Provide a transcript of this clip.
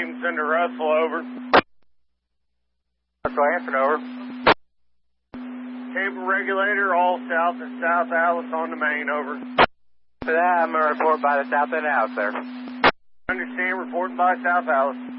Stevenson to Russell, over. Russell Hanson, over. Cable regulator, all south and South Alice on the main, over. For that, I'm going to report by the south end house, sir. Understand, reporting by South Alice.